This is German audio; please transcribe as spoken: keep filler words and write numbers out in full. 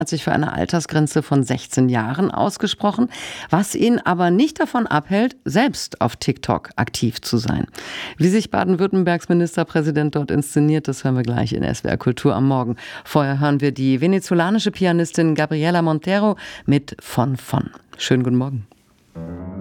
Hat sich für eine Altersgrenze von sechzehn Jahren ausgesprochen, was ihn aber nicht davon abhält, selbst auf TikTok aktiv zu sein. Wie sich Baden-Württembergs Ministerpräsident dort inszeniert, das hören wir gleich in S W R Kultur am Morgen. Vorher hören wir die venezolanische Pianistin Gabriela Montero mit Von Von. Schönen guten Morgen.